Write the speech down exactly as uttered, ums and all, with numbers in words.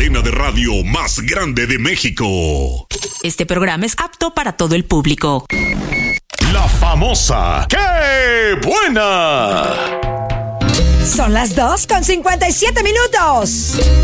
cadena de radio más grande de México. Este programa es apto para todo el público. La famosa ¡Qué buena! Son las dos con cincuenta y siete minutos.